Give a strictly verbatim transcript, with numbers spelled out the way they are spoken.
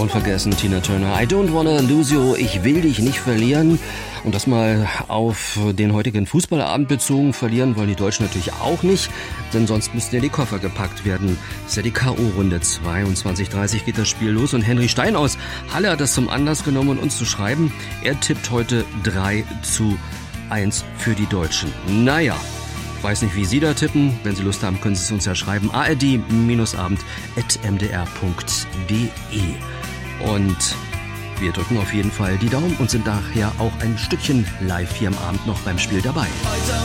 Unvergessen Tina Turner, I don't wanna lose you, ich will dich nicht verlieren. Und das mal auf den heutigen Fußballabend bezogen, verlieren wollen die Deutschen natürlich auch nicht, denn sonst müssten ja die Koffer gepackt werden. Das ist ja die K O-Runde, zweiundzwanzig Uhr dreißig geht das Spiel los und Henry Stein aus Halle hat das zum Anlass genommen, uns zu schreiben. Er tippt heute drei zu eins für die Deutschen. Naja, weiß nicht, wie Sie da tippen. Wenn Sie Lust haben, können Sie es uns ja schreiben. a r d abend at m d r punkt d e. Und wir drücken auf jeden Fall die Daumen und sind nachher auch ein Stückchen live hier am Abend noch beim Spiel dabei.